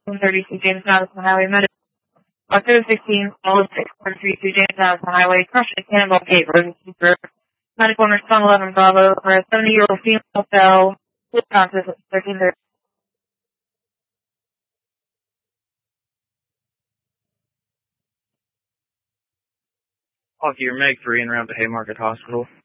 132 James Madison Highway, Medical. October 16th, all of 632 James Madison Highway, crushed at Cannonball Gate Road, medical respond 11 Bravo, for a 70-year-old female fell, with conscious at 13:30. Hawk, your Meg 3 and route to Haymarket Hospital.